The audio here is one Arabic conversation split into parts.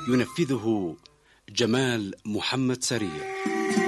ينفذه جمال محمد سريع.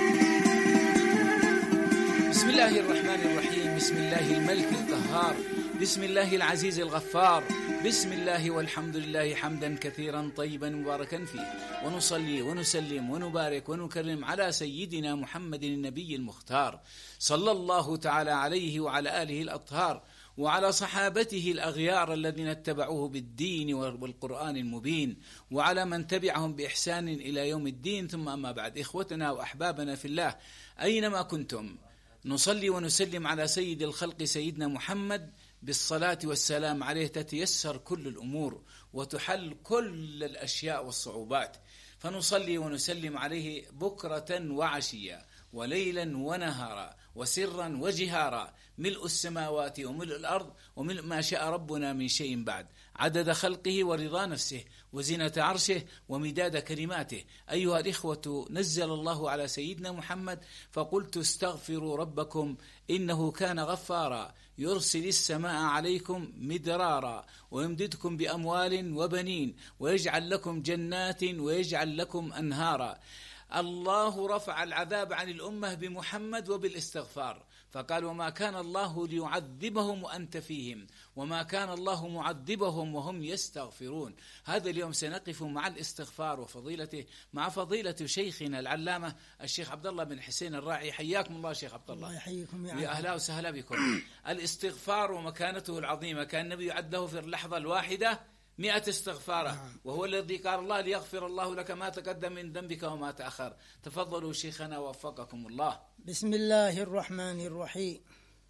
بسم الله الرحمن الرحيم. بسم الله الملك القهار. بسم الله العزيز الغفار. بسم الله والحمد لله حمدا كثيرا طيبا مباركا فيه، ونصلي ونسلم ونبارك ونكرم على سيدنا محمد النبي المختار، صلى الله تعالى عليه وعلى آله الأطهار، وعلى صحابته الأغيار الذين اتبعوه بالدين والقرآن المبين، وعلى من تبعهم بإحسان إلى يوم الدين. ثم أما بعد، إخوتنا وأحبابنا في الله أينما كنتم، نصلي ونسلم على سيد الخلق سيدنا محمد بالصلاة والسلام عليه تتيسر كل الأمور وتحل كل الأشياء والصعوبات، فنصلي ونسلم عليه بكرة وعشيا وليلا ونهارا وسرا وجهارا، ملء السماوات وملء الأرض وملء ما شاء ربنا من شيء بعد، عدد خلقه ورضا نفسه وزنة عرشه ومداد كلماته. أيها الإخوة، نزل الله على سيدنا محمد فقلت استغفروا ربكم إنه كان غفارا يرسل السماء عليكم مدرارا ويمددكم بأموال وبنين ويجعل لكم جنات ويجعل لكم أنهارا. الله رفع العذاب عن الأمة بمحمد وبالاستغفار، فقال وما كان الله ليعذبهم وأنت فيهم وما كان الله معذبهم وهم يستغفرون. هذا اليوم سنقف مع الاستغفار وفضيلته مع فضيلة شيخنا العلامة الشيخ عبد الله بن حسين الراعي. حياكم الله شيخ عبد الله. الله يحييكم يا أهلا وسهلا بكم. الاستغفار ومكانته العظيمة، كان النبي يعد له في اللحظة الواحدة 100 استغفارا، وهو الذي قال الله ليغفر الله لك ما تقدم من ذنبك وما تأخر. تفضلوا شيخنا ووفقكم الله. بسم الله الرحمن الرحيم.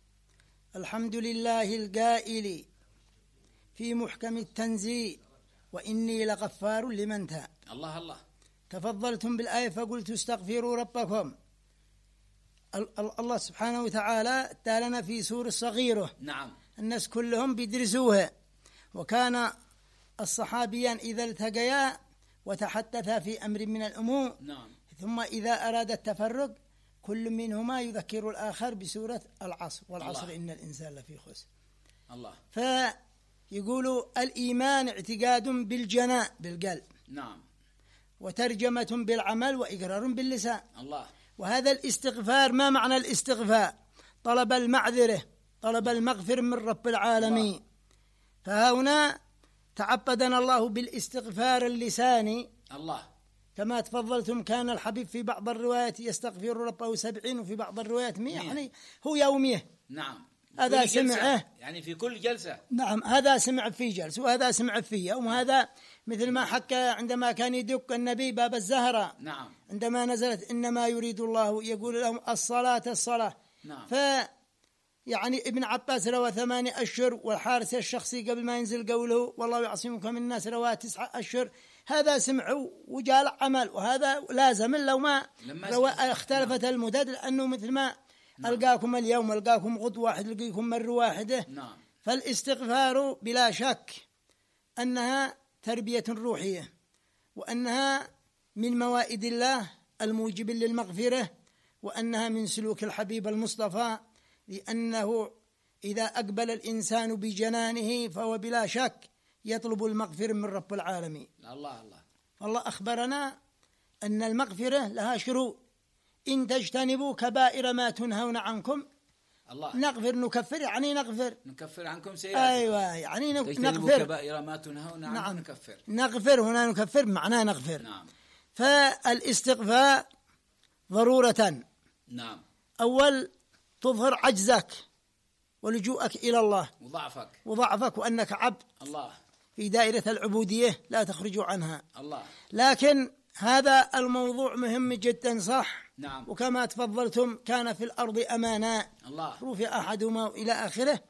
الحمد لله القائل في محكم التنزيل وإني لغفار لمن تاب. الله الله. تفضلتم بالآية فقلت استغفروا ربكم. الله سبحانه وتعالى تالنا في سورة صغيرة. نعم. الناس كلهم بيدرسوها، وكان الصحابيان إذا التقيا وتحدثا في أمر من الأمور، نعم، ثم إذا أراد التفرق كل منهما يذكر الآخر بسورة العصر، والعصر الله. إن الإنسان لفي خسر. الله. فيقولوا الإيمان اعتقاد بالجناء بالقلب، نعم، وترجمة بالعمل وإقرار باللسان. الله. وهذا الاستغفار، ما معنى الاستغفار؟ طلب المعذرة، طلب المغفر من رب العالمين. الله. فهنا تعبدنا الله بالاستغفار اللساني. الله. كما تفضلتم كان الحبيب في بعض الروايات يستغفر ربه 70 وفي بعض الروايات 100، يعني هو يوميه. نعم. هذا سمعه يعني في كل جلسة. نعم، هذا سمع في جلسة وهذا سمع في يوم، وهذا مثل ما حكى عندما كان يدق النبي باب الزهرة. نعم. عندما نزلت إنما يريد الله يقول لهم الصلاة الصلاة. نعم. يعني ابن عباس روى 8 أشهر، والحارث الشخصي قبل ما ينزل قوله والله يعصمك من الناس روى 9 أشهر. هذا سمعوا وجال عمل، وهذا لازم لو ما روى اختلفت نعم. المدد، لأنه مثل ما نعم. ألقاكم اليوم ألقاكم غد واحد ألقاكم مرة واحدة. نعم. فالاستغفار بلا شك أنها تربية روحية، وأنها من موائد الله الموجب للمغفرة، وأنها من سلوك الحبيب المصطفى، لأنه إذا أقبل الإنسان بجنانه فهو بلا شك يطلب المغفرة من رب العالمين. الله الله. فالله أخبرنا أن المغفرة لها شروط: إن تجتنبوا كبائر ما تنهون عنكم الله. نغفر. نكفر يعني نكفر عنكم سيئاتكم. أيوة، يعني نغفر كبائر ما تنهون عنه. نعم. نكفر. نغفر هنا نكفر معناه نغفر. نعم. فالاستغفار ضرورة. نعم. أول تظهر عجزك ولجوءك إلى الله وضعفك وأنك عبد الله في دائرة العبودية لا تخرج عنها. الله. لكن هذا الموضوع مهم جدا، صح؟ نعم. وكما تفضلتم كان في الأرض أمانا الله رفع أحدهما إلى آخره.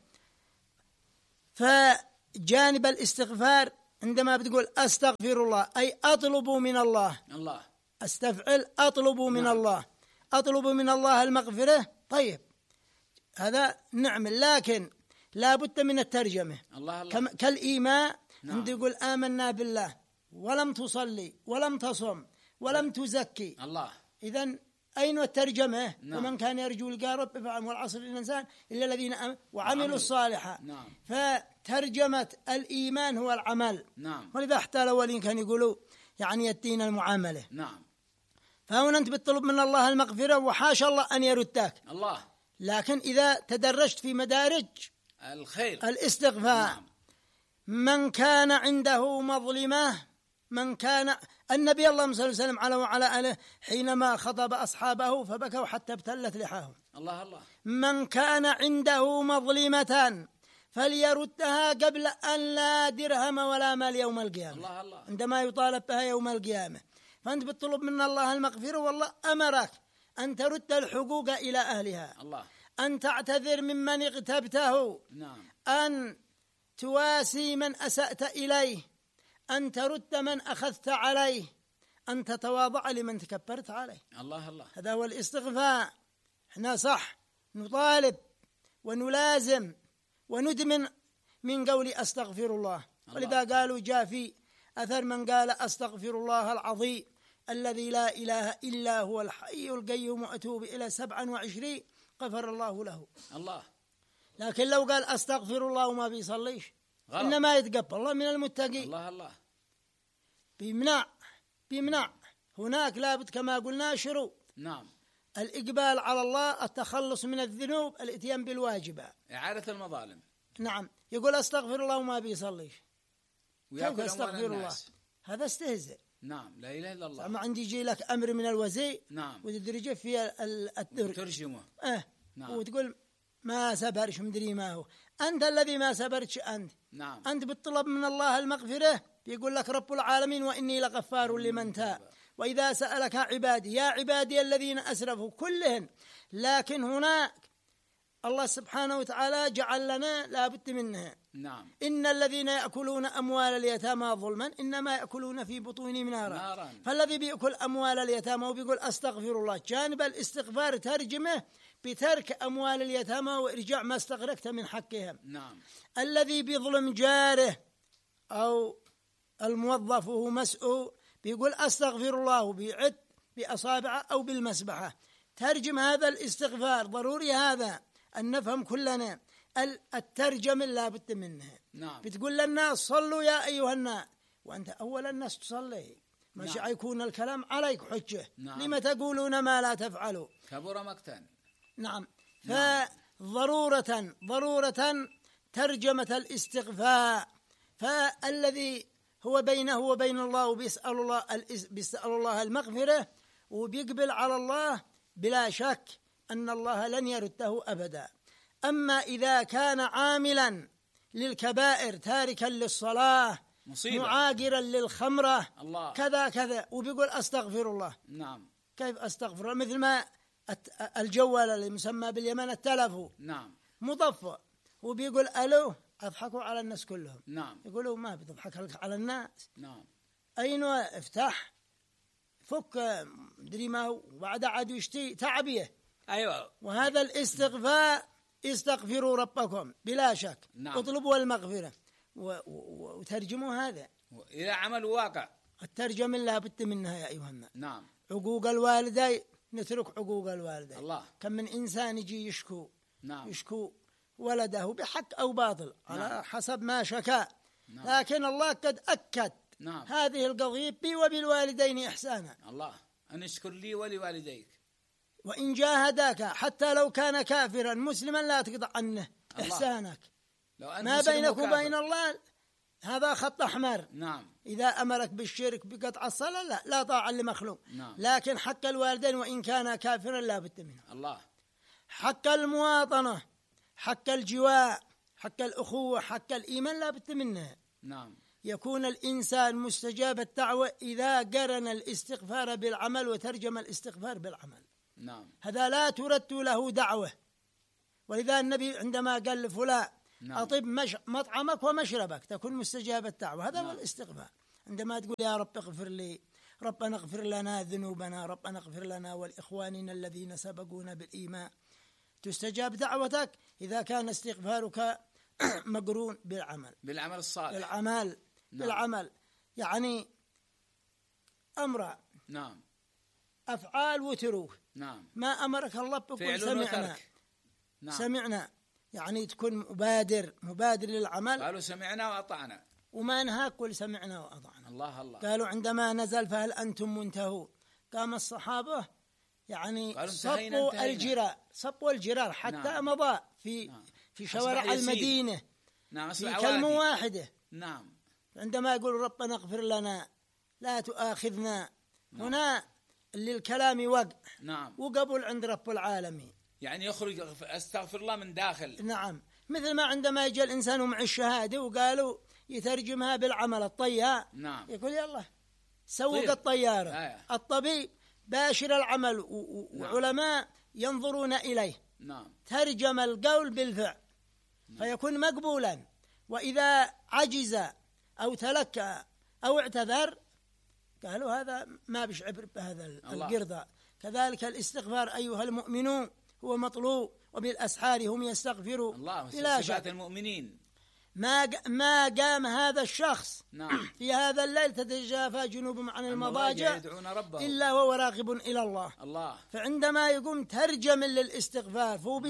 فجانب الاستغفار عندما بتقول أستغفر الله أي أطلب من الله. الله. أستفعل أطلب من نعم. الله، أطلب من الله المغفرة. طيب، هذا نعمل، لكن لا بد من الترجمة. الله الله. كالإيماء. نعم. عند يقول آمنا بالله ولم تصلي ولم تصم ولم تزكي. الله. إذن أين الترجمة؟ نعم. ومن كان يرجو لقاء ربه فعل والعصر الإنسان إلا الذين آمنوا وعملوا الصالحات. نعم. فترجمة الإيمان هو العمل. نعم. ولذا حتى الأولين كان يقولوا يعني يدين المعاملة. نعم. فهنا أنت بتطلب من الله المغفرة وحاشا الله أن يردك الله. لكن إذا تدرجت في مدارج الخير الاستغفار. نعم. من كان عنده مظلمة، من كان النبي اللهم صل وسلم عليه وعلى آله حينما خطب أصحابه فبكوا حتى ابتلت لحاهم. الله الله. من كان عنده مظلمة فليردها قبل أن لا درهم ولا مال يوم القيامة. الله الله. عندما يطالب بها يوم القيامة. فأنت بتطلب من الله المغفرة والله أمرك أن ترد الحقوق إلى أهلها. الله. أن تعتذر ممن اغتبته. نعم. أن تواسي من أسأت إليه، أن ترد من أخذت عليه، أن تتواضع لمن تكبرت عليه. الله الله. هذا هو الاستغفار. احنا صح نطالب ونلازم وندمن من قول أستغفر الله. ولذا قالوا جاء في أثر من قال أستغفر الله العظيم الذي لا إله إلا هو الحي القيوم وأتوب إلى 27 غفر الله له. الله. لكن لو قال أستغفر الله وما بيصليش غلط. إنما يتقبل الله من المتقين. الله الله. بيمنع هناك لابد كما قلنا شروط. نعم. الإقبال على الله، التخلص من الذنوب، الاتيان بالواجبات، إعادة المظالم. نعم. يقول أستغفر الله وما بيصليش كيف أستغفر الله؟ هذا استهزاء. نعم. لا إله إلا الله. ما عندي يجي لك أمر من الوزير نعم. وتدرجه في الدرج ترجمه. نعم. وتقول ما سبرش مدري ما هو. أنت الذي ما سبرتش أنت. نعم. أنت بتطلب من الله المغفرة بيقول لك رب العالمين وإني لغفار لمن تاب وإذا سألك عبادي يا عبادي الذين أسرفوا كلهم. لكن هناك الله سبحانه وتعالى جعل لنا لابد منها. نعم. إن الذين يأكلون أموال اليتامى ظلما إنما يأكلون في بطونهم نارا. فالذي بيأكل أموال اليتامى وبيقول أستغفر الله جانب الاستغفار ترجمه بترك أموال اليتامى وإرجاع ما استغرقت من حقهم. نعم. الذي بيظلم جاره أو الموظف وهو مسؤول بيقول أستغفر الله وبيعد بأصابعه أو بالمسبحة. ترجم هذا الاستغفار ضروري هذا أن نفهم كلنا الترجمة لا بد منها. نعم. بتقول للناس صلوا يا أيها الناس وأنت أول الناس تصلي مش نعم. يكون الكلام عليك حجة. نعم. لما تقولون ما لا تفعلوا كبر مقتا. نعم. نعم. ضرورة ترجمة الاستغفار. فالذي هو بينه وبين الله وبيسأل الله المغفرة وبيقبل على الله بلا شك أن الله لن يرده أبدا. أما إذا كان عاملا للكبائر تاركا للصلاة مصيبة. معاقرا للخمرة الله. كذا وبيقول أستغفر الله. نعم. كيف أستغفر الله؟ مثل ما الجوال اللي مسمى باليمن التلفون نعم. مضفى وبيقول ألو أضحكوا على الناس كلهم. نعم. يقولوا ما بتضحك على الناس. نعم. أين افتح فك مدري ما هو وبعد عاد يشتي تعبيه. أيوة. وهذا الاستغفار استغفروا ربكم بلا شك. نعم. اطلبوا المغفرة وترجموا هذا إلى عمل واقع. الترجمة لا بد منها يا أيها الناس. نعم. حقوق الوالدين نترك حقوق الوالدين. الله. كم من إنسان يجي يشكو. نعم. يشكو ولده بحق أو باطل على نعم. حسب ما شكا. نعم. لكن الله قد أكد نعم. هذه القضية بي وبالوالدين إحسانا. الله. أن اشكر لي ولوالديك وإن جاهداك حتى لو كان كافرا مسلما لا تقطع عنه إحسانك. ما بينك وبين الله هذا خط أحمر. نعم. إذا أمرك بالشرك بقطع الصلاة لا طاعة لمخلوق. نعم. لكن حق الوالدين وإن كان كافرا لا بد منه. الله. حق المواطنة، حق الجوار، حق الأخوة، حق الإيمان لا بد منه. نعم. يكون الإنسان مستجاب الدعوة إذا قرن الاستغفار بالعمل وترجم الاستغفار بالعمل. نعم. هذا لا ترد له دعوة. ولذا النبي عندما قال لفلان نعم. أطب مطعمك ومشربك تكون مستجاب الدعوة. هذا نعم. هو الاستغفار. عندما تقول يا رب اغفر لي، ربنا اغفر لنا ذنوبنا، ربنا اغفر لنا والإخواننا الذين سبقونا بالإيمان، تستجاب دعوتك إذا كان استغفارك مقرون بالعمل الصالح. نعم. بالعمل يعني أمر. نعم. أفعال وتروك. نعم. ما أمرك الله بقول سمعنا. نعم. سمعنا يعني تكون مبادر للعمل. قالوا سمعنا وأطعنا. وما نهاك قل سمعنا وأطعنا. الله الله. قالوا عندما نزل فهل أنتم منتهون، قام الصحابة يعني صبوا الجرار حتى نعم. مضى في شوارع المدينة نعم. في كلمة واحدة. نعم. عندما يقول ربنا اغفر لنا لا تؤاخذنا. نعم. هنا اللي الكلام وقع. نعم. وقبل عند رب العالمين، يعني يخرج استغفر الله من داخل. نعم. مثل ما عندما يجي الإنسان مع الشهادة وقالوا يترجمها بالعمل الطيار. نعم. يقول يلا سوق الطيارة. الطبيب باشر العمل وعلماء ينظرون إليه. نعم. ترجم القول بالفعل. نعم. فيكون مقبولا. وإذا عجز أو تلكأ أو اعتذر قالوا هذا ما بشعبر بهذا القرضاء. كذلك الاستغفار أيها المؤمنون هو مطلوب، وبالأسحار هم يستغفرون. الله. بلا شك المؤمنين ما قام هذا الشخص. نعم. في هذا الليل تتجافى جنوبهم عن المضاجع إلا وهو راغب إلى الله. فعندما يقوم ترجم للاستغفار فهو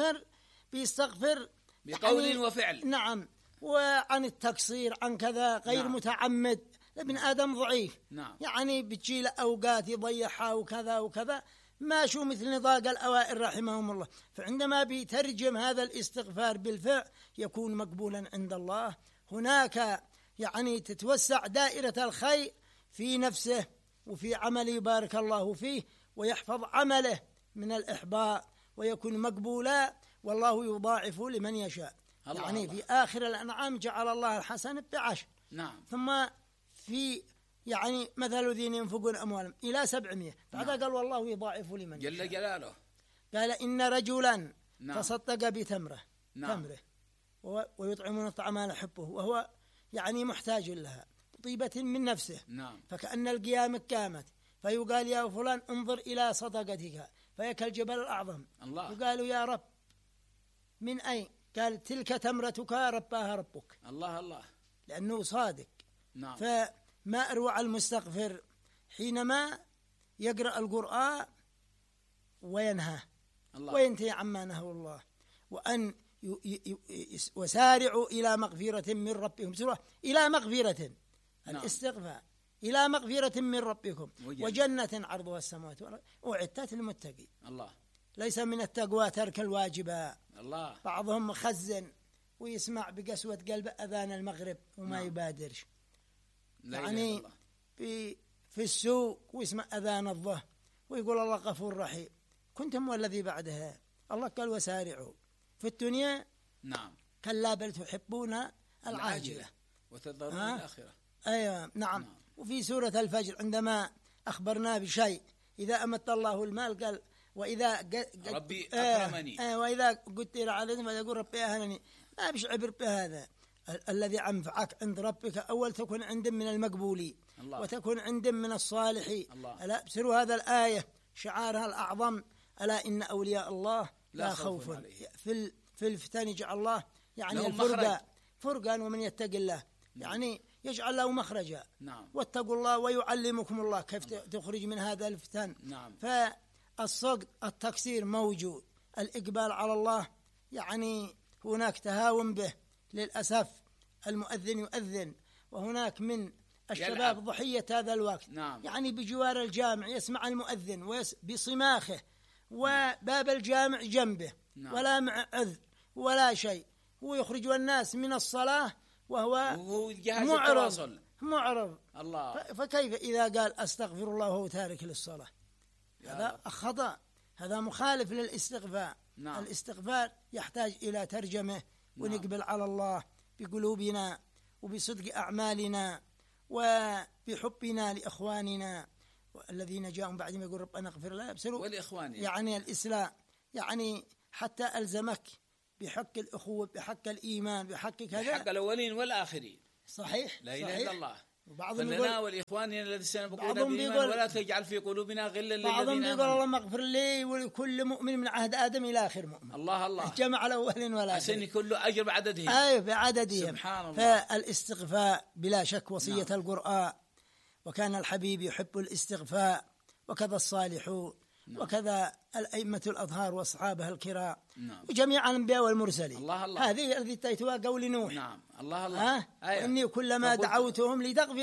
بيستغفر بقول يعني وفعل. نعم. وعن التقصير عن كذا غير نعم. متعمد. ابن آدم ضعيف. نعم. يعني بتجي له أوقات يضيعها وكذا وكذا، ما شو مثل نضاق الأوائل رحمهم الله. فعندما بيترجم هذا الاستغفار بالفعل يكون مقبولا عند الله. هناك يعني تتوسع دائرة الخير في نفسه وفي عمله يبارك الله فيه، ويحفظ عمله من الإحباط ويكون مقبولا، والله يضاعف لمن يشاء. يعني الله. في آخر الأنعام جعل الله الحسنة ب10. نعم. ثم في يعني مثل الذين ينفقون أموالهم إلى 700. بعد قال والله يضاعف لمن جل جلاله. قال إن رجلا تصدق بتمرة. تمره ويطعمون الطعام على حبه وهو يعني محتاج لها طيبة من نفسه. نعم. فكأن القيامة قامت فيقال يا فلان انظر إلى صدقتك فيك الجبل الأعظم. الله. وقالوا يا رب من أين؟ قال تلك تمرتك رباها ربك. الله الله. لأنه صادق. نعم. فما أروع المستغفر حينما يقرأ القرآن وينهى وينتهي عما نهى الله. وأن وسارعوا إلى مغفرة من ربكم. إلى مغفرة. الاستغفار إلى مغفرة من ربكم وجنة عرضها السماوات والأرض أعدت للمتقين. الله. ليس من التقوى ترك الواجبات. الله. بعضهم مخزن ويسمع بقسوة قلب أذان المغرب وما يبادرش. يعني في السوق ويسمع أذان الظهر ويقول الله غفور رحيم. كنتم والذي بعدها الله قال وسارعوا في الدنيا. نعم. كلا بل تحبون العاجلة وتذرون الآخرة. أيوة. نعم. وفي سورة الفجر عندما أخبرنا بشيء إذا أمت الله المال قال وإذا ربي أكرمني. وإذا قدر عليهم فيقول ربي أهلني. ما بشعبر بهذا. الذي أنفعك عند ربك أول تكون عندهم من المقبولين وتكون عندهم من الصالحين. ألا بسروا هذا الآية شعارها الأعظم ألا إن أولياء الله لا خوف في الفتن يجعل الله يعني فرقان ومن يتق الله يعني يجعل له مخرجا. نعم. واتقوا الله ويعلمكم الله كيف تخرج من هذا الفتن. نعم. فالصدق التقصير موجود، الإقبال على الله يعني هناك تهاون به للأسف. المؤذن يؤذن وهناك من الشباب ضحية هذا الوقت. نعم. يعني بجوار الجامع يسمع المؤذن بصماخه وباب الجامع جنبه. نعم. ولا مع عذر ولا شيء، ويخرج الناس من الصلاة وهو معرض. الله. فكيف إذا قال أستغفر الله وهو تارك للصلاة؟ هذا خطأ، هذا مخالف للاستغفار. نعم. الاستغفار يحتاج إلى ترجمة ونقبل على الله بقلوبنا وبصدق أعمالنا وبحبنا لإخواننا الذين جاءوا بعدما يقول ربنا اغفر لنا والإخوان يعني الإسلام يعني حتى ألزمك بحق الأخوة بحق الإيمان بحق كذا بحق الأولين والآخرين. صحيح. لا إله إلا الله. وبعضهم يقول والإخواننا الذين سنبقون بالإيمان ولا تجعل في قلوبنا غلا للذين آمنوا. بعضهم يقول اللهم اغفر لي ولكل مؤمن من عهد آدم إلى آخر مؤمن. الله الله. جمع الأولين والآخرين. عشان كل أجر بعددهم. أيوة بعددهم. سبحان الله. فالاستغفاء بلا شك وصية. نعم. القرآن وكان الحبيب يحب الاستغفاء وكذا الصالحون وكذا الأئمة الأطهار وأصحابها الكرام نعم. وجميع الأنبياء والمرسلين. الله الله. هذه التي تأتيها قول نوح. نعم. الله الله. وإني كلما دعوتهم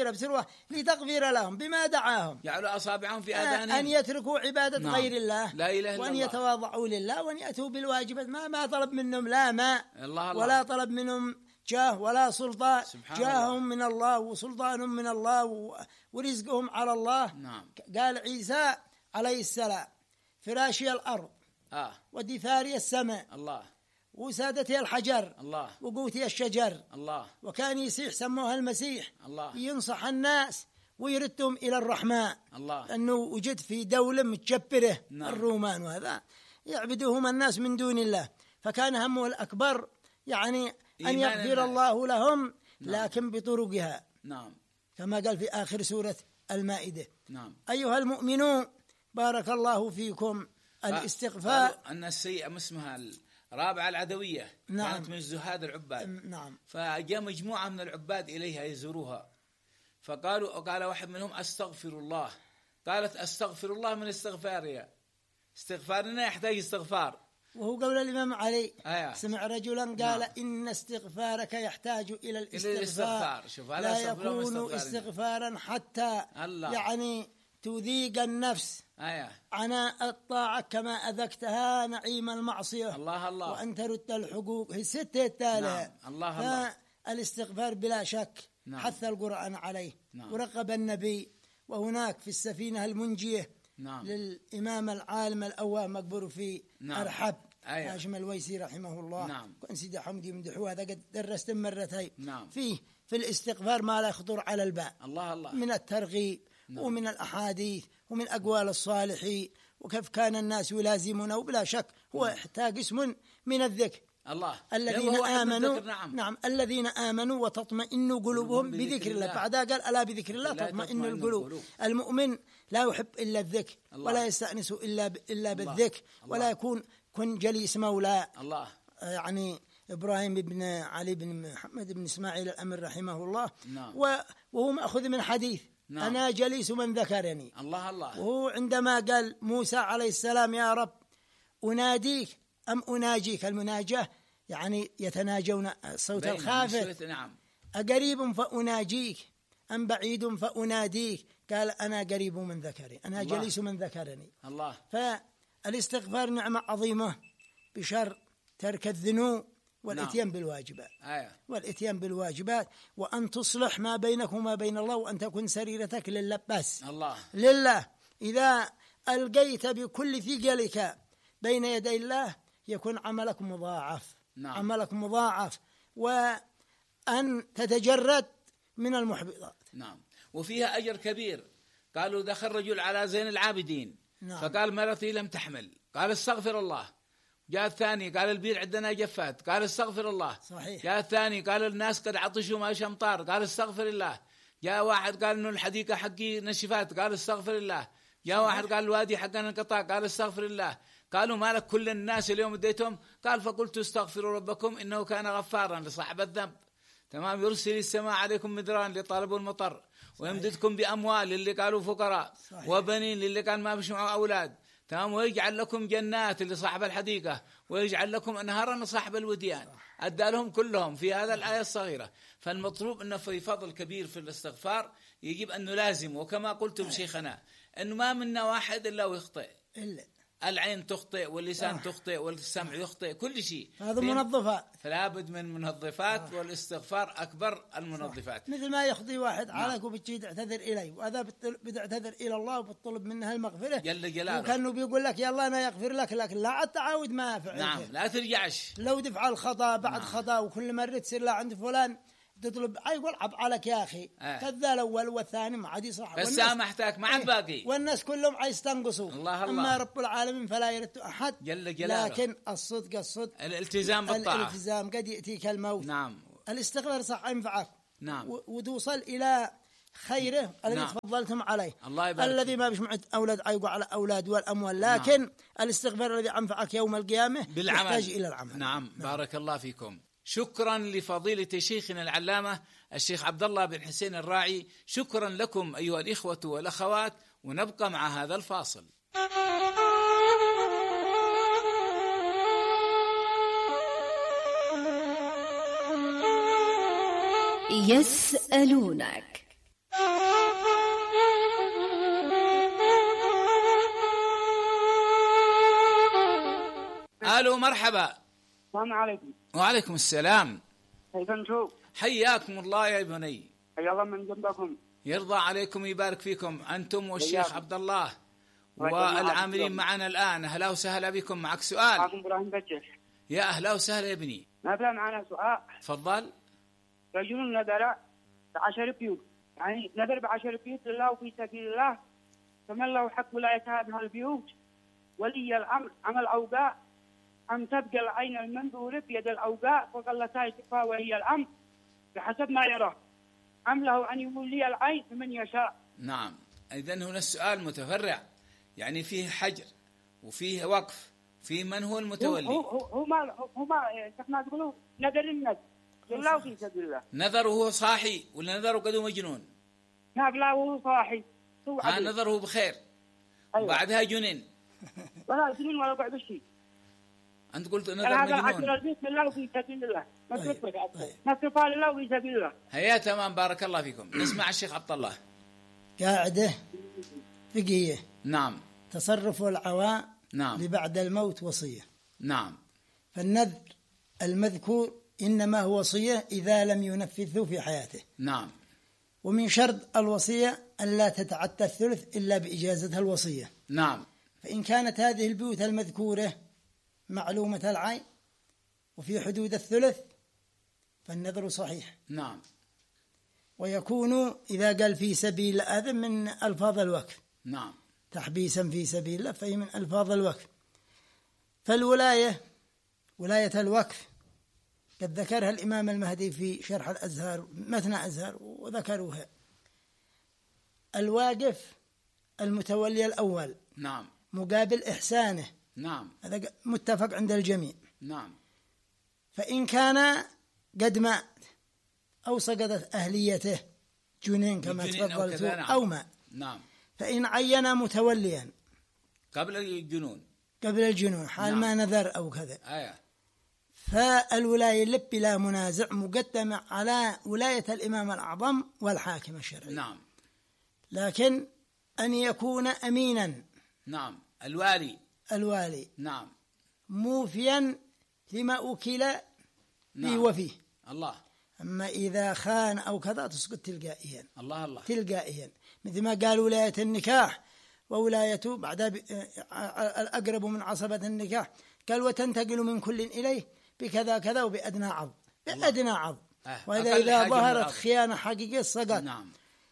لتغفر لهم بما دعاهم جعلوا أصابعهم في آذانهم أن يتركوا عبادة نعم. غير الله، لا إله إلا وأن الله. يتواضعوا لله، وأن يأتوا بالواجبات. ما طلب منهم لا ماء الله الله. ولا طلب منهم جاه ولا سلطان، جاههم من الله وسلطانهم من الله ورزقهم على الله. نعم. قال عيسى عليه السلام: فراشي الأرض ودثاري السماء، الله، وسادتي الحجر، الله، وقوتي الشجر، الله. وكان يصيح سموها المسيح، الله. ينصح الناس ويردهم إلى الرحمن، الله. لأنه وجد في دولة متجبرة. نعم. الرومان وهذا يعبدوهم الناس من دون الله، فكان همه الأكبر يعني أن يغفر الله لهم. نعم. لكن بطرقها. نعم. كما قال في آخر سورة المائدة. نعم. أيها المؤمنون بارك الله فيكم الاستغفار. أن السيئة اسمها الرابعة العدوية. نعم. كانت من الزهاد العباد. نعم. فجاء مجموعة من العباد إليها يزوروها، قال واحد منهم: أستغفر الله. قالت: أستغفر الله من استغفارها، استغفارنا يحتاج استغفار. وهو قول الإمام علي: سمع رجلا قال: نعم. إن استغفارك يحتاج إلى الاستغفار. لا يكون استغفارا حتى يعني تذيق النفس عناء الطاعة كما أذقتها نعيم المعصية. الله الله. وأن ترد الحقوق. هي الستة التالية. نعم. الله الله. فالاستغفار بلا شك. نعم. حث القرآن عليه. نعم. ورغب النبي. وهناك في السفينة المنجية. نعم. للإمام العالم الأوام مقبور في نعم. أرحب هاشم الويسي رحمه الله. نعم. كان سيدي حمدي يمدحوه، هذا قد درست مرتين. نعم. فيه في الاستغفار ما لا يخطر على البال. الله الله. من الترغيب. نعم. ومن الأحاديث ومن أقوال الصالحين وكيف كان الناس يلازمونه. وبلا شك هو يحتاج اسم من الذكر. الله. الذين آمنوا. نعم. الذين آمنوا وتطمئن قلوبهم بذكر الله. بعدها قال: ألا بذكر الله تطمئن القلوب. المؤمن لا يحب إلا الذكر. الله. ولا يستأنس إلا بالذكر. الله. ولا كن جليس مولاه. الله. يعني إبراهيم بن علي بن محمد بن إسماعيل الأمر رحمه الله. نعم. وهو مأخذ من حديث. نعم. أنا جليس من ذكرني. الله الله. وهو عندما قال موسى عليه السلام: يا رب أناديك أم أناجيك؟ المناجاة يعني يتناجون الصوت الخافت. نعم. أقريب فأناجيك أم بعيد فأناديك؟ قال: أنا قريب من ذكري، أنا الله. جليس من ذكرني. الله. فالاستغفار نعمة عظيمة بشر ترك الذنوب والاتيان بالواجبات. والاتيان بالواجبات، وأن تصلح ما بينك وما بين الله، وأن تكون سريرتك لله بس. الله. لله. إذا ألقيت بكل ثقلك بين يدي الله يكون عملك مضاعف. نعم. عملك مضاعف، وأن تتجرد من المحبطات. نعم. وفيها أجر كبير. قالوا دخل رجل على زين العابدين. نعم. فقال: مرتي لم تحمل. قال: استغفر الله. جاء الثاني قال: البير عندنا جفات. قال: استغفر الله. صحيح. جاء الثاني قال: الناس قد عطشوا ما شمطار. قال: استغفر الله. جاء واحد قال: إنه الحديقة حقي نشفات. قال: استغفر الله. جاء واحد قال: الوادي حقنا انقطع. قال: استغفر الله. قالوا: ما لك كل الناس اليوم اديتهم؟ قال: فقلت استغفروا ربكم إنه كان غفارا لصاحب الذنب. تمام. يرسل السماء عليكم مدرارا لطالبوا المطر. ويمددكم بأموال اللي قالوا فقراء. صحيح. وبنين اللي كان ما فيش معه أولاد. تمام. ويجعل لكم جنات لصاحب الحديقة، ويجعل لكم أنهارا لصاحب الوديان. أدى لهم كلهم في هذا الآية الصغيرة. فالمطلوب أنه في فضل كبير في الاستغفار يجب أن نلازم. وكما قلتم شيخنا أنه ما منا واحد إلا ويخطئ. العين تخطئ واللسان تخطئ والسمع يخطئ، كل شيء هذا منظفات. فلا بد من منظفات. والاستغفار أكبر المنظفات. مثل ما يخطي واحد عليك وبتجي تعتذر إليه، وهذا بتعتذر إلى الله وبتطلب منها المغفرة جل جلاله. وكانه بيقول لك يلا أنا يغفر لك، لكن لا التعاود ما فعلت. نعم. لا ترجعش. لو دفع الخطأ بعد خطأ، وكل مرة تصير لا عند فلان تطلب يقول عب عليك يا أخي. كذا الأول والثاني ما عاد يصح. بس سامحتك ما عاد باقي. والناس كلهم عايز تنقصوا. الله. أما رب العالمين فلا يرد أحد جل جلاله. لكن الصدق الالتزام بالطاعة. الالتزام قد يأتيك الموت. نعم. الاستغفار صح ينفعك. نعم. وتوصل إلى خيره الذي نعم. تفضلتم عليه. الله يبارك. الذي ما بيشمع أولاد عيقوا على أولاد والأموال، لكن نعم. الاستغفار الذي أنفعك يوم القيامة يحتاج إلى العمل. نعم. بارك الله فيكم. شكرا لفضيلة شيخنا العلامة الشيخ عبد الله بن حسين الراعي. شكرا لكم أيها الإخوة والأخوات، ونبقى مع هذا الفاصل. يسألونك. الو مرحبا. السلام عليكم. وعليكم السلام. كيف انتم؟ حياكم الله يا بني. حيا الله من جنبكم. يرضى عليكم ويبارك فيكم انتم والشيخ حياكم. عبد الله والعاملين معنا الان. اهلا وسهلا بكم. معك سؤال؟ معكم ابراهيم بجح. يا اهلا وسهلا يا ابني. نبدأ معنا سؤال. تفضل. رجل نذر ب10 بيوت، يعني نذر ب10 بيوت لله في سبيل الله، فمن له حق ولاية هذه البيوت؟ ولي الامر ام الاوقاع ام تبقى العين المنذور بيد الاوقاع وقلتها تقى وهي الامر بحسب ما يراه، ام له ان يولي العين فمن يشاء؟ نعم، اذا هنا السؤال متفرع، يعني فيه حجر وفيه وقف، فيه من هو المتولي. هو ما احنا تقولوا نذر النذر لله في سبيل الله. نذره هو صاحي ولا نذره قد مجنون؟ نعم لا هو صاحي. ها نذره بخير. أيوة. بعدها جنن. ولا جنن ولا بعد شيء. أنت قلت نذر هذا مجنون. هذا البيت لله في سبيل الله. نصرفها لله في سبيل الله. هيا تمام، بارك الله فيكم. نسمع الشيخ عبد الله. قاعدة فقهية. نعم. تصرف العواء. نعم. لبعد الموت وصية. نعم. فالنذر المذكور إنما هو وصية إذا لم ينفذه في حياته. نعم. ومن شرط الوصية أن لا تتعدى الثلث إلا بإجازتها الوصية. نعم. فإن كانت هذه البيوت المذكورة معلومة العين وفي حدود الثلث فالنذر صحيح. نعم. ويكون إذا قال في سبيل هذا من ألفاظ الوقف. نعم. تحبيسا في سبيل الله فهي من ألفاظ الوقف. فالولاية ولاية الوقف قد ذكرها الإمام المهدي في شرح الأزهار مثنى أزهار وذكروها. الواقف المتولي الأول. نعم. مقابل إحسانه. نعم. هذا متفق عند الجميع. نعم. فإن كان قد مات أو سقطت أهليته جنين كما تفضلت أو مات. نعم. فإن عين متوليا قبل الجنون حال نعم. ما نذر أو كذا. آية. فالولاية لب بلا منازع مقدمة على ولاية الإمام الأعظم والحاكم الشرعي. نعم. لكن أن يكون أمينا. نعم. الوالي. نعم. موفيا لما أكل نعم. فيه وفيه. الله. أما إذا خان أو كذا تسقط تلقائيا. الله. تلقائيا، مثل ما قال ولاية النكاح وولاية بعد الأقرب من عصبة النكاح قال وتنتقل من كل إليه بكذا كذا وبأدنى عض. بأدنى عض. وإذا ظهرت خيانة حقيقية سقط. نعم.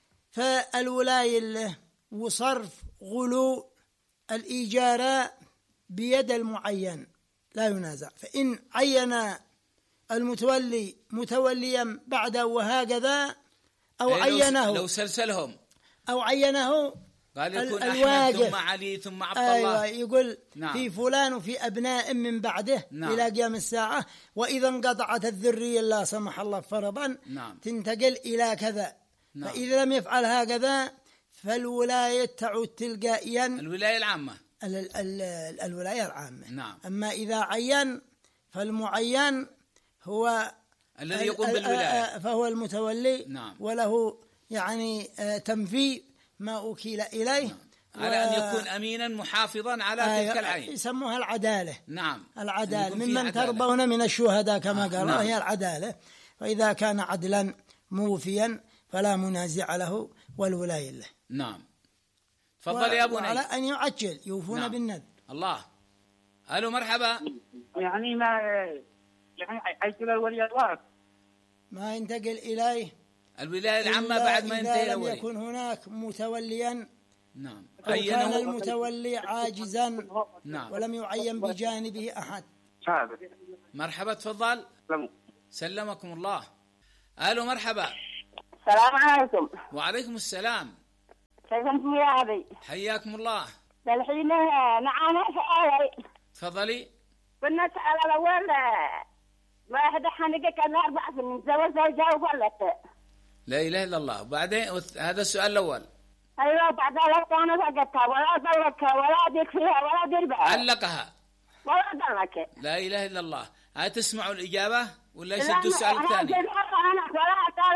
فالولاية وصرف غلو الإيجار بيد المعين لا ينازع. فإن عين المتولي متوليا بعده وهكذا أو عينه لو سلسلهم أو عينه قال يكون أحمد ثم علي ثم عبد الله. أيوة يقول نعم. في فلان وفي أبناء من بعده. نعم. إلى قيام الساعة. وإذا انقطعت الذرية لا سمح الله فرضا. نعم. تنتقل إلى كذا. نعم. فإذا لم يفعل هكذا فالولاية تعود تلقائيا الولاية العامة. الولاية العامة. نعم. أما إذا عين فالمعين هو الذي يقوم بالولاية فهو المتولي. نعم. وله يعني تنفيذ ما أكيل إليه. نعم. على أن يكون أمينا محافظا على تلك العين. يسموها العدالة. نعم. العدالة ممن ترضون من الشهداء كما قال. نعم. هي العدالة. فإذا كان عدلا موفيا فلا منازع له والولاية له. نعم. تفضل يا بني. على أن يعجل يوفون. نعم. بالنذر. الله. ألو مرحبا. يعني ما يعني عيسى الولي الوارث ما ينتقل إليه الولاية العامة بعد ما ينتهي إذا لم يكن هناك متوليا. نعم. أو كان المتولي عاجزا. نعم. ولم يعين بجانبه أحد. مرحبا تفضل. سلمكم الله. ألو مرحبا. السلام عليكم. وعليكم السلام. كيف أنتم يا أبي؟ حياكم الله. الحين معانا سؤال. تفضلي. كنا نسأل الأول واحدة حنقة كان 4 سنين زوجها وولدت. لا إله إلا الله. وبعدين هذا السؤال الأول. أيوة بعد ذلك أنا فقدتها ولا طلقها ولا ديك فيها ولا دربها. علقها. ولا طلقها. لا إله إلا الله. هل تسمعوا الإجابة ولا يشدوا السؤال الثاني؟ أنا ولا طلقها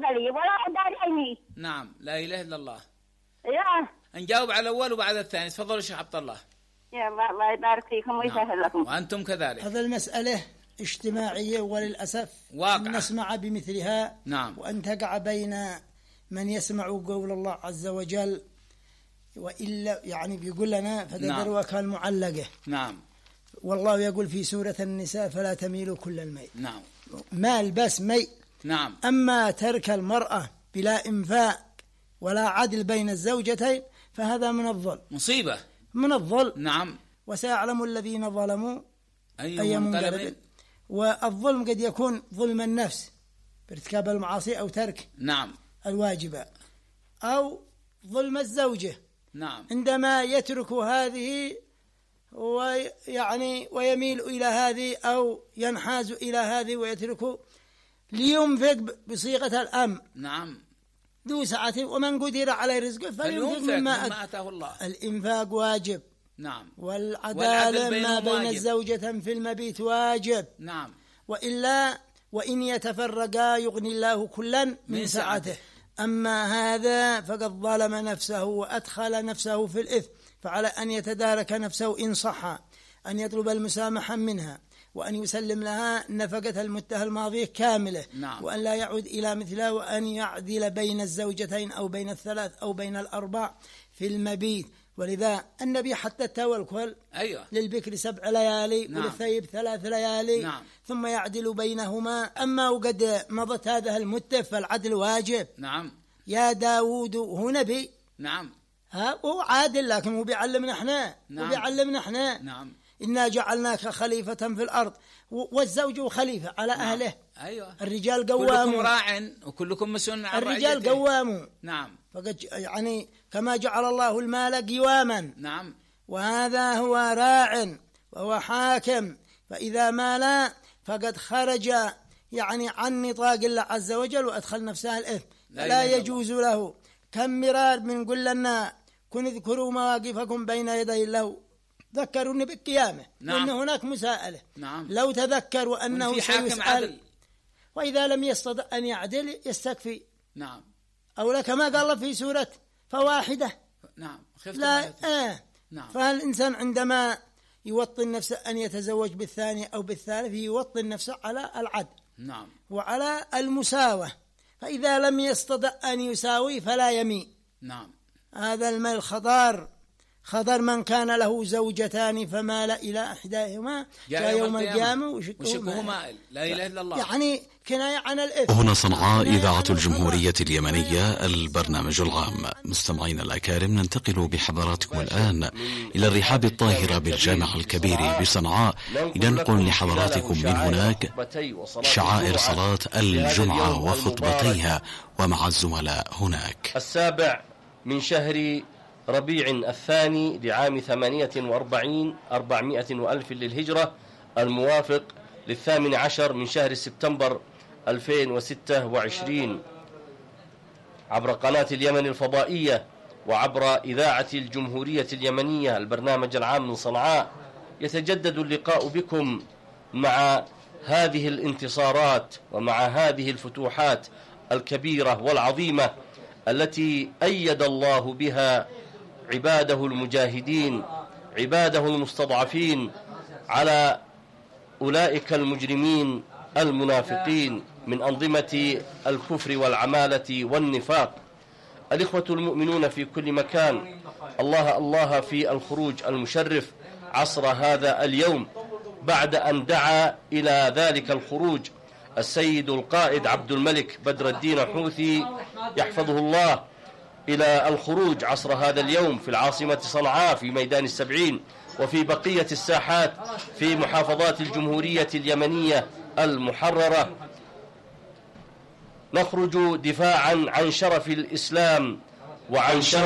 لي ولا داريني. نعم، لا إله إلا الله. يا نجاوب على الأول وبعد الثاني. تفضلوا شيخ عبد الله. يا الله يبارك فيكم ويسهل لكم. وأنتم كذلك. هذا المسألة اجتماعية وللأسف واقع أن نسمع بمثلها. نعم. وأن تقع بين من يسمع قول الله عز وجل وإلا يعني بيقول لنا فدروا كالمعلقة. نعم. والله يقول في سورة النساء فلا تميلوا كل الميل. نعم. مال بس ميل. نعم. أما ترك المرأة بلا إنفاق ولا عدل بين الزوجتين فهذا من الظلم، مصيبة من الظلم. نعم. وسيعلم الذين ظلموا أي منقلب. والظلم قد يكون ظلم النفس بارتكاب المعاصي أو ترك نعم الواجبات، أو ظلم الزوجة نعم عندما يترك هذه ويعني ويميل إلى هذه أو ينحاز إلى هذه ويترك لينفق بصيغة الأمر. نعم. ذو سعة ومن قدر عليه رزقه فلينفق مما آتاه الله. الإنفاق واجب. نعم. والعدالة ما بين الزوجة في المبيت واجب. نعم. وإلا وإن يتفرقا يغني الله كلا من سعته. أما هذا فقد ظلم نفسه وأدخل نفسه في الإثم، فعلى أن يتدارك نفسه إن صح أن يطلب المسامحة منها وأن يسلم لها نفقة المتة الماضية كاملة. نعم. وأن لا يعود إلى مثلها، وأن يعدل بين الزوجتين أو بين الثلاث أو بين الأربع في المبيت. ولذا النبي حتى التوكل أيوة. للبكر 7 ليالي. نعم. وللثيب 3 ليالي. نعم. ثم يعدل بينهما. أما وقد مضت هذا المدة فالعدل واجب. نعم. يا داود هو نبي. نعم. هو عادل لكن هو بيعلمنا احنا. نعم. وبيعلمنا احنا. نعم. إنا جعلناك خليفة في الأرض. والزوج خليفة على نعم. أهله. أيوة. الرجال قوامون. كلكم راع وكلكم مسؤول عن رعيته. الرجال قوامون. نعم. فقد يعني كما جعل الله المال قواما. نعم. وهذا هو راع وهو حاكم، فإذا مال فقد خرج يعني عن نطاق الله عز وجل وأدخل نفسه الإثم. لا يجوز له. كم مرار من قل لنا كن اذكروا مواقفكم بين يدي الله ذكروني بالقيامة. نعم. وأن هناك مساءلة. نعم. لو تذكروا أنه سيسأل. وإذا لم يستطع أن يعدل يستكفي. نعم. أو كما قال الله في سورة فواحدة. نعم. لا نعم. فالإنسان عندما يوطن نفسه أن يتزوج بالثاني أو بالثالث يوطن نفسه على العدل. نعم. وعلى المساواة. فإذا لم يستطع أن يساوي فلا يميل. نعم. هذا الميل خطر من كان له زوجتان فمال إلى إحداهما جاء يوم القيامة وشقه مائل. لا إله إلا الله. يعني كناية عن الإثم. هنا صنعاء إذاعة الجمهورية اليمنية البرنامج العام. مستمعين الأكارم، ننتقل بحضراتكم الآن إلى الرحاب الطاهرة بالجامع الكبير بصنعاء لننقل لحضراتكم من هناك شعائر صلاة الجمعة وخطبتيها ومع الزملاء هناك. 7 من شهر ربيع الثاني لعام 48 400 وألف للهجرة، الموافق 18 من شهر سبتمبر 2026، عبر قناة اليمن الفضائية وعبر إذاعة الجمهورية اليمنية البرنامج العام من صنعاء. يتجدد اللقاء بكم مع هذه الانتصارات ومع هذه الفتوحات الكبيرة والعظيمة التي أيد الله بها عباده المجاهدين، عباده المستضعفين، على أولئك المجرمين المنافقين من أنظمة الكفر والعمالة والنفاق. الإخوة المؤمنون في كل مكان، الله الله في الخروج المشرف عصر هذا اليوم، بعد أن دعا إلى ذلك الخروج السيد القائد عبد الملك بدر الدين حوثي يحفظه الله إلى الخروج عصر هذا اليوم في العاصمة صنعاء في ميدان السبعين وفي بقية الساحات في محافظات الجمهورية اليمنية المحررة. نخرج دفاعا عن شرف الإسلام وعن شرف